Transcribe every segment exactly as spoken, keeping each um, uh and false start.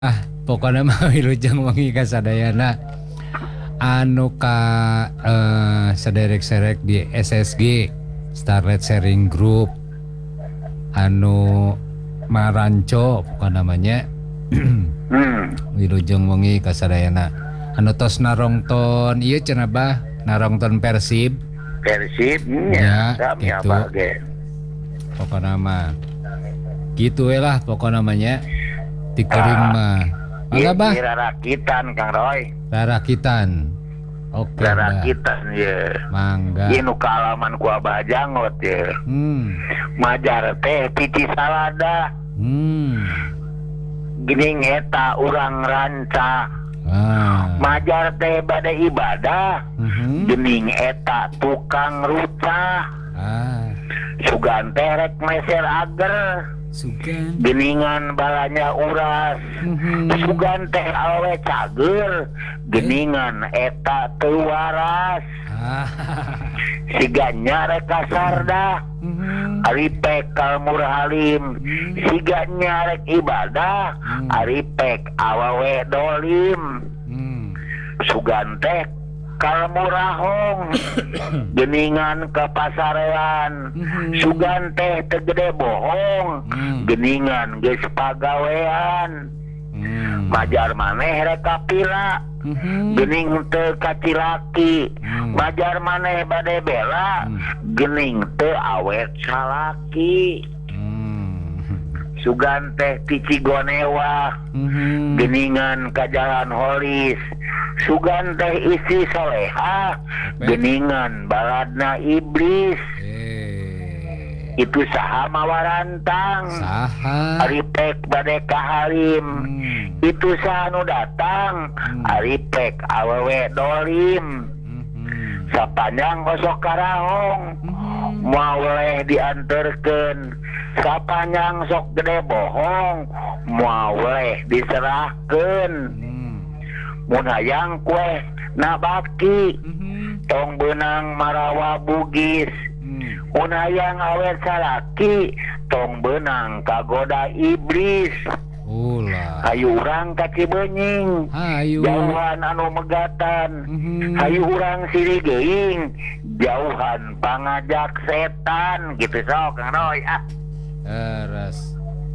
Ah, pokoknya mah wilujeng wengi ka sadayana anu ka eh, sederek-serek di S S G Starlet Sharing Group anu Maranco pokoknya namanya hmm. wilujeng wengi ka sadayana anu tos narongton ieu cenah bah narongton Persib Persib ya, nya gitu. apa ge Pokoknya mah gitu we lah pokoknya namanya ti kuring mah mangga bah rarakitan Kang Roy rarakitan oke okay, rarakitan ye mangga ieu nu kaalaman ku Abah Jangot ye hmm majar teh pici salada hmm geuning eta urang ranca ah majar teh bade ibadah mhm geuning eta tukang rucah ah sugan teh rek meser ager sugan geningan balanya uras mhm sugan teh awe cager geningan eta teu waras ah siganya rek kasarda mhm ari pek kalmur halim siganya rek ibadah Hmm. ari pek awewe dolim hmm sugan teh kalmurahong geningan ke pasarean Mhm. sugan teh tegede bohong Hmm. geningan geus pagawean hmm majar maneh rek kapila mhm gening teu kacilaki Hmm. majar maneh bade bela Hmm. gening teu awet salaki hmm sugan teh ti Cigonewa mhm geningan ka jalan holis sugan teh istri soleha Oke. geningan baladna iblis eh itu saha mawarantang saha ari pek bade kaharim hmm itu saha nu datang Hmm. ari pek awewe dolim mhm sapanjang gosok karahong mhm moal weleh dianterkeun sapanjang sok gede bohong moal weleh diserahkeun hmm mun hayang kue nabaki mhm tong beunang marawa bugis hmm mun hayang awet salaki tong beunang kagoda iblis ulah hayu urang ka Cibenying ayo jauhan anu megatan mhm hayu urang sirigeuing jauhan pangajak setan gitu sok Kang Roy ah Eras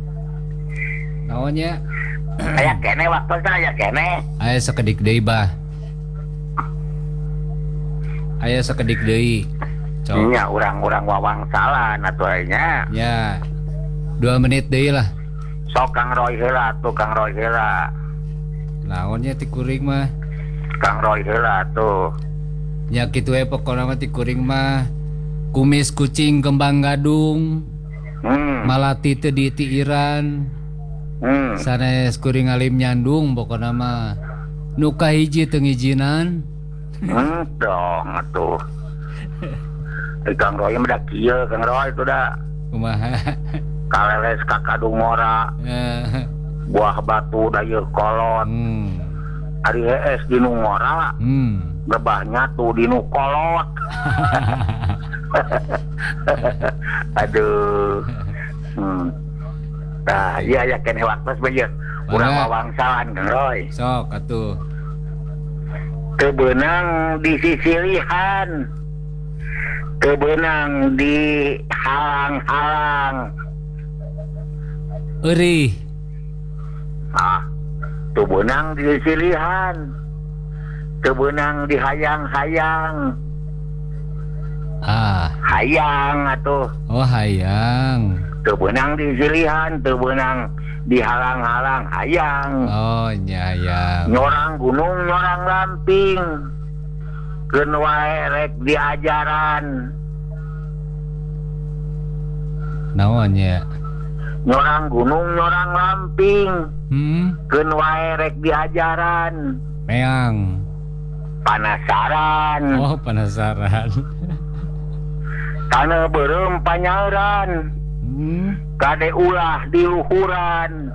naonnya aya kene waktuna aya kene aya sakedik deui bah aya sakedik deui cok nya urang-urang wawangsalan atuh nya ya dua menit deui lah sok Kang Roy heula tuh Kang Roy heula naonnya ti kuring mah Kang Roy heula tuh nya kitu we pokona mah ti kuring mah kumis kucing kembang gadung hmm malati teu diitiiran hmm sanes kuring alim nyandung pokona mah nu kahiji teu ngijinan hmm dong atuh Eh, Kang Roy mah da kieu Kang Roy tuh da kumaha kaleles ka kadung ngora Eh, buah batu da yeuh kolot hmm ari hees di nu ngora hmm gebahnya tuh di nu kolot aduh hmm nah iya ya kene waktu sebenernya kurang Mangga. wawangsalan Kang Roy sok atuh kebenang di sisilihan kebenang di halang-halang Eurih ah tuh benang di sisilihan kebenang di hayang-hayang ah hayang atuh oh hayang kebenang di sisilihan kebenang di halang-halang hayang oh nya hayang nyorang gunung nyorang lamping keun wae rek diajaran naonnya nyorang gunung nyorang lamping hmm keun wae rek diajaran meang panasaran oh penasaran taneuh beureum panyaeuran hmm kade ulah di luhuran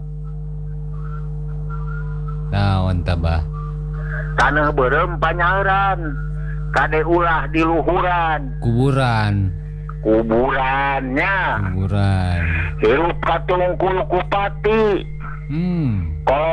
naon tabah taneuh beureum panyaeuran kade ulah di luhuran kuburan kuburannya kuburan hirup katungkul kupati Hmm. Kalau